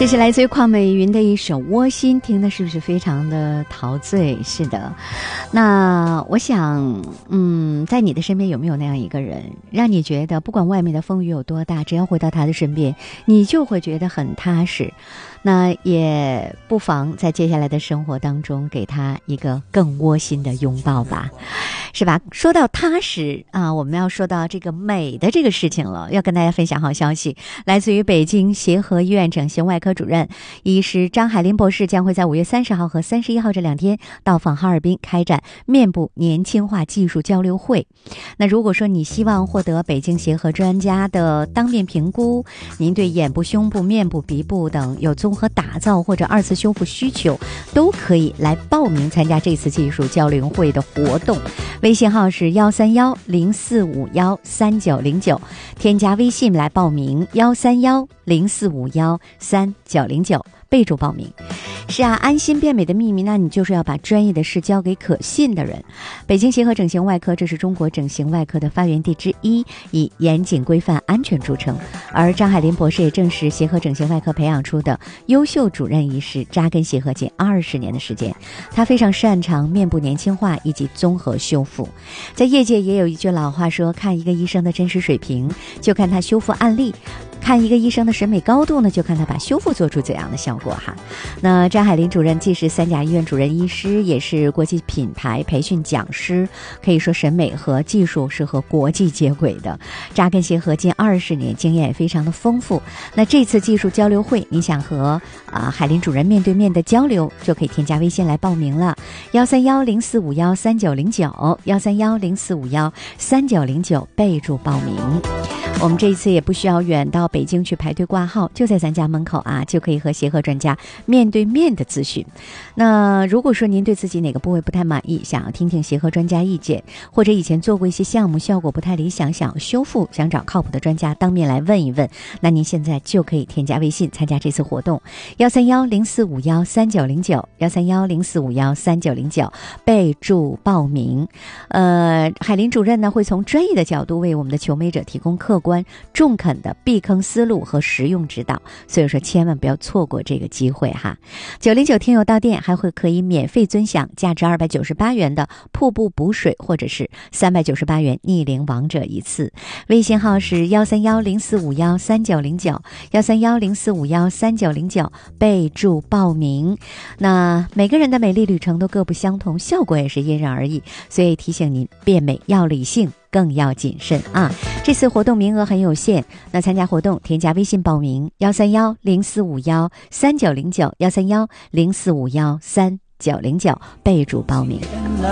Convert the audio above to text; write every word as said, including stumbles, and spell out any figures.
这是来自于邝美云的一首《窝心》，听的是不是非常的陶醉？是的。那我想嗯，在你的身边有没有那样一个人，让你觉得不管外面的风雨有多大，只要回到他的身边，你就会觉得很踏实。那也不妨在接下来的生活当中给他一个更窝心的拥抱吧，是吧？说到踏实啊，我们要说到这个美的这个事情了，要跟大家分享好消息，来自于北京协和医院整形外科主任医师张海林博士将会在五月三十号和三十一号这两天到访哈尔滨开展面部年轻化技术交流会。那如果说你希望获得北京协和专家的当面评估，您对眼部、胸部、面部、鼻部等有综合打造或者二次修复需求，都可以来报名参加这次技术交流会的活动。微信号是幺三幺零四五幺三九零九，添加微信来报名幺三幺零四五幺三九零九，备注报名。是啊，安心变美的秘密，那你就是要把专业的事交给可信的人。北京协和整形外科，这是中国整形外科的发源地之一，以严谨规范安全著称。而张海林博士也正是协和整形外科培养出的优秀主任医师，扎根协和近二十年的时间，他非常擅长面部年轻化以及综合修复。在业界也有一句老话说，看一个医生的真实水平，就看他修复案例；看一个医生的审美高度呢，就看他把修复做出怎样的效果哈。那张海林主任既是三甲医院主任医师，也是国际品牌培训讲师，可以说审美和技术是和国际接轨的。扎根协和近二十年，经验也非常的丰富。那这次技术交流会，你想和啊海林主任面对面的交流，就可以添加微信来报名了，幺三幺零四五幺三九零九，幺三幺零四五幺三九零九，备注报名。我们这一次也不需要远到北京去排队挂号，就在咱家门口啊，就可以和协和专家面对面的咨询。那如果说您对自己哪个部位不太满意，想要听听协和专家意见，或者以前做过一些项目效果不太理想，想要修复，想找靠谱的专家当面来问一问，那您现在就可以添加微信参加这次活动，幺三幺零四五幺三九零九，幺三幺零四五幺三九零九，备注报名。呃，海林主任呢会从专业的角度为我们的求美者提供客观中肯的避坑思路和实用指导，所以说千万不要错过这个机会哈。九零九听友到店还会可以免费尊享价值二百九十八元的瀑布补水，或者是三百九十八元逆龄王者一次。微信号是幺三幺零四五幺三九零九，幺三幺零四五幺三九零九，备注报名。那每个人的美丽旅程都各不相同，效果也是因人而异，所以提醒您变美要理性，更要谨慎啊！这次活动名额很有限，那参加活动添加微信报名幺三幺零四五幺三九零九，幺三幺零四五幺三九零九，备注报名。